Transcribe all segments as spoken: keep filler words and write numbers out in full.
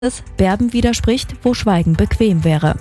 Berben widerspricht, wo Schweigen bequem wäre.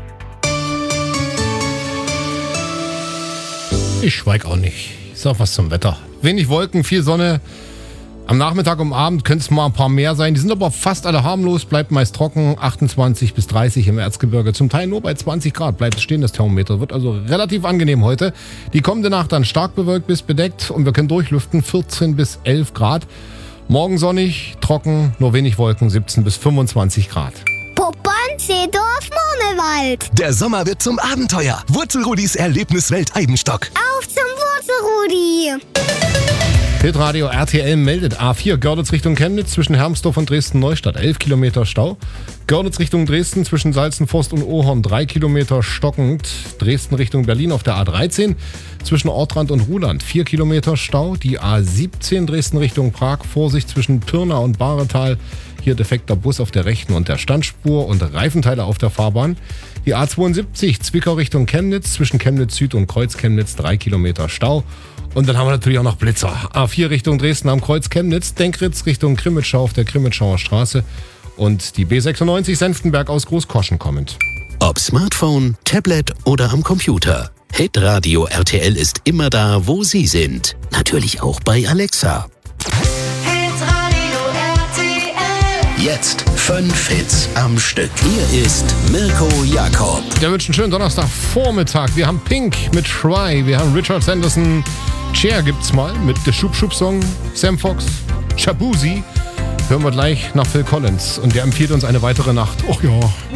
Ich schweig auch nicht. Ich sag was zum Wetter. Wenig Wolken, viel Sonne. Am Nachmittag und Abend könnte es mal ein paar mehr sein. Die sind aber fast alle harmlos, bleibt meist trocken. achtundzwanzig bis dreißig im Erzgebirge. Zum Teil nur bei zwanzig Grad bleibt es stehen, das Thermometer. Wird also relativ angenehm heute. Die kommende Nacht dann stark bewölkt bis bedeckt und wir können durchlüften. vierzehn bis elf Grad. Morgen sonnig, trocken, nur wenig Wolken, siebzehn bis fünfundzwanzig Grad. Poppern, Seedorf, Murmelwald. Der Sommer wird zum Abenteuer. Wurzelrudis Erlebniswelt Eibenstock. Auf zum Wurzelrudi. Hitradio R T L meldet A vier Görlitz Richtung Chemnitz zwischen Hermsdorf und Dresden-Neustadt elf Kilometer Stau. Görlitz Richtung Dresden zwischen Salzenforst und Ohorn drei Kilometer stockend. Dresden Richtung Berlin auf der A dreizehn zwischen Ortrand und Ruhland vier Kilometer Stau. Die A siebzehn Dresden Richtung Prag, Vorsicht zwischen Pirna und Bahretal. Hier defekter Bus auf der rechten und der Standspur und Reifenteile auf der Fahrbahn. Die A zweiundsiebzig Zwickau Richtung Chemnitz zwischen Chemnitz Süd und Kreuz Chemnitz drei Kilometer Stau. Und dann haben wir natürlich auch noch Blitzer. A vier Richtung Dresden am Kreuz Chemnitz, Denkritz Richtung Krimitschau auf der Krimitschauer Straße und die B sechsundneunzig Senftenberg aus Großkoschen kommend. Ob Smartphone, Tablet oder am Computer. Hitradio R T L ist immer da, wo Sie sind. Natürlich auch bei Alexa. Hitradio R T L. Jetzt fünf Hits am Stück. Hier ist Mirko Jakob. Wir wünschen einen schönen Donnerstagvormittag. Wir haben Pink mit Try, wir haben Richard Sanderson, Chair gibt's mal mit The Schub Schub Song, Sam Fox, Shabuzi. Hören wir gleich nach Phil Collins und der empfiehlt uns eine weitere Nacht. Och ja.